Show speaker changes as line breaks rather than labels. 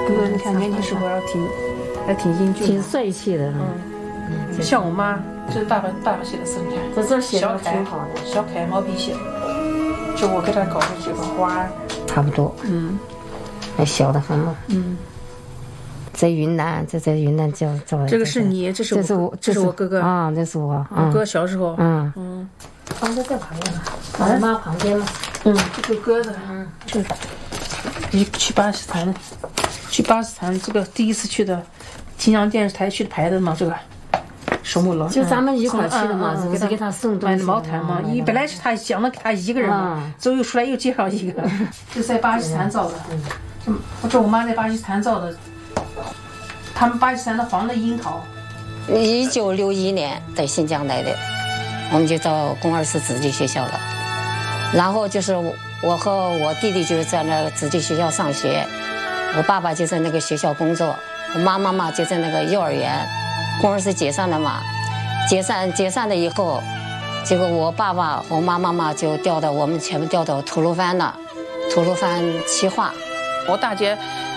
哥哥，你看年轻时候还挺英俊，
挺帅气的。
像我妈，这是大爸写的字，你看，
这写的
小楷
挺好的，
小楷毛笔写的，就我给他搞的这个花，
差不多。还小得很嘛。在云南，这在云南叫。
这个是你，这是我哥哥
啊，这是我。
我哥小时候。
房子在旁边嘛，我妈旁边嘛。
这个鸽子，这你去巴基斯坦，这个第一次去的，新疆电视台去排的嘛，这个首幕楼。
就咱们一块儿去的嘛，
是
不是给他送东西？
买的毛毯嘛，本来是他想了给他一个人嘛，之后又出来又介绍一个，这在巴基斯坦造的。这我妈在巴基斯坦造的，他们巴基斯坦的黄的樱桃。
1961年在新疆来的，我们就到肱二寺子弟学校了。然后就是我和我弟弟就是在那个子弟学校上学，我爸爸就在那个学校工作，我妈妈就在那个幼儿园。肱二寺解散了嘛，解散了以后，结果我爸爸我妈就我们全部调到吐鲁番了，吐鲁番齐化。
我大姐